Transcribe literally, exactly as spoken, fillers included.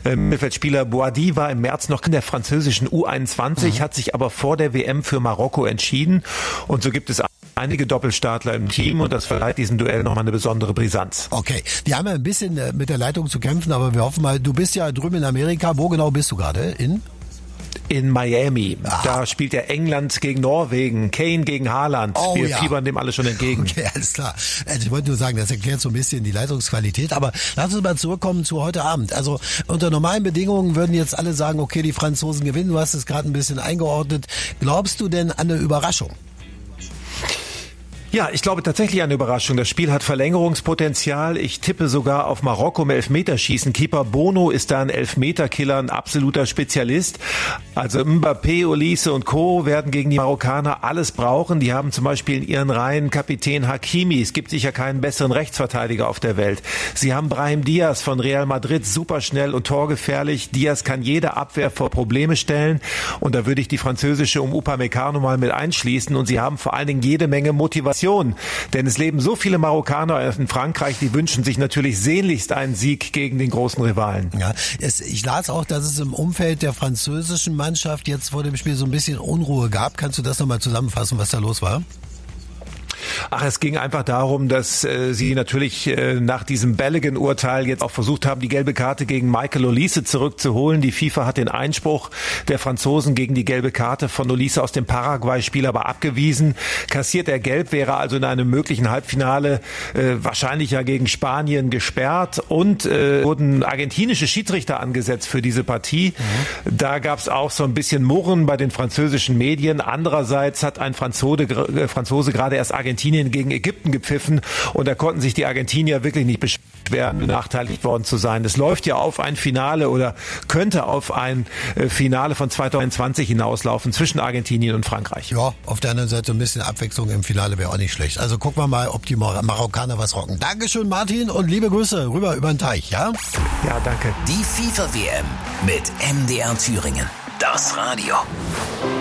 Mittelfeldspieler Boadi war im März noch in der französischen U einundzwanzig, mhm. hat sich aber vor der W M für Marokko entschieden. Und so gibt es einige Doppelstartler im Team und das verleiht diesem Duell nochmal eine besondere Brisanz. Okay, die haben ja ein bisschen mit der Leitung zu kämpfen, aber wir hoffen mal, du bist ja drüben in Amerika. Wo genau bist du gerade? In? In Miami. Aha. Da spielt ja England gegen Norwegen, Kane gegen Haaland. Oh, Wir ja. fiebern dem alle schon entgegen. Okay, alles klar. Also ich wollte nur sagen, das erklärt so ein bisschen die Leitungsqualität. Aber lass uns mal zurückkommen zu heute Abend. Also unter normalen Bedingungen würden jetzt alle sagen, okay, die Franzosen gewinnen. Du hast es gerade ein bisschen eingeordnet. Glaubst du denn an eine Überraschung? Ja, ich glaube tatsächlich eine Überraschung. Das Spiel hat Verlängerungspotenzial. Ich tippe sogar auf Marokko im Elfmeterschießen. Keeper Bono ist da ein Elfmeterkiller, ein absoluter Spezialist. Also Mbappé, Olise und Co. werden gegen die Marokkaner alles brauchen. Die haben zum Beispiel in ihren Reihen Kapitän Hakimi. Es gibt sicher keinen besseren Rechtsverteidiger auf der Welt. Sie haben Brahim Diaz von Real Madrid, superschnell und torgefährlich. Diaz kann jede Abwehr vor Probleme stellen. Und da würde ich die französische um Upamecano mal mit einschließen. Und sie haben vor allen Dingen jede Menge Motivation. Denn es leben so viele Marokkaner in Frankreich, die wünschen sich natürlich sehnlichst einen Sieg gegen den großen Rivalen. Ja, es, ich las auch, dass es im Umfeld der französischen Mannschaft jetzt vor dem Spiel so ein bisschen Unruhe gab. Kannst du das nochmal zusammenfassen, was da los war? Ach, es ging einfach darum, dass äh, sie natürlich äh, nach diesem Balogun-Urteil jetzt auch versucht haben, die gelbe Karte gegen Michael Olise zurückzuholen. Die FIFA hat den Einspruch der Franzosen gegen die gelbe Karte von Olise aus dem Paraguay-Spiel aber abgewiesen. Kassiert er gelb, wäre also in einem möglichen Halbfinale äh, wahrscheinlich ja gegen Spanien gesperrt. Und äh, wurden argentinische Schiedsrichter angesetzt für diese Partie. Mhm. Da gab es auch so ein bisschen Murren bei den französischen Medien. Andererseits hat ein Franzose, äh, Franzose gerade erst Argentinien gegen Ägypten gepfiffen und da konnten sich die Argentinier wirklich nicht beschweren, benachteiligt worden zu sein. Es läuft ja auf ein Finale oder könnte auf ein Finale von zweitausendzwanzig hinauslaufen zwischen Argentinien und Frankreich. Ja, auf der anderen Seite ein bisschen Abwechslung im Finale wäre auch nicht schlecht. Also gucken wir mal, ob die Mar- Marokkaner was rocken. Dankeschön, Martin, und liebe Grüße rüber über den Teich, ja? Ja, danke. Die FIFA-W M mit M D R Thüringen. Das Radio.